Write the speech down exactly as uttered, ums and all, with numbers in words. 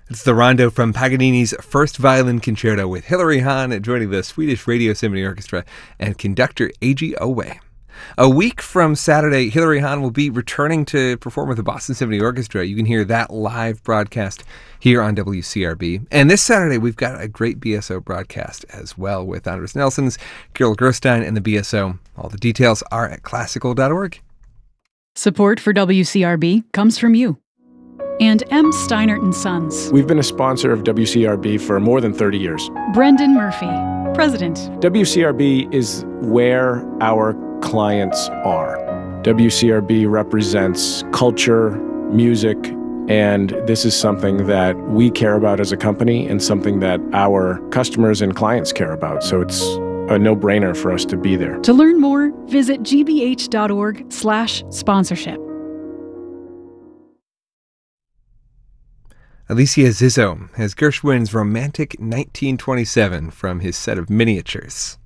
It's the rondo from Paganini's First Violin Concerto with Hilary Hahn joining the Swedish Radio Symphony Orchestra and conductor Eiji Owe. A week from Saturday, Hilary Hahn will be returning to perform with the Boston Symphony Orchestra. You can hear that live broadcast here on W C R B. And this Saturday, we've got a great B S O broadcast as well with Andres Nelsons, Carol Gerstein, and the B S O. All the details are at classical dot org. Support for W C R B comes from you and M. Steinert and Sons. We've been a sponsor of W C R B for more than thirty years. Brendan Murphy, President. W C R B is where our clients are. W C R B represents culture, music, and this is something that we care about as a company and something that our customers and clients care about. So it's a no-brainer for us to be there. To learn more, visit g b h dot org slash sponsorship. Alicia Zizzo has Gershwin's Romantic nineteen twenty-seven from his set of miniatures.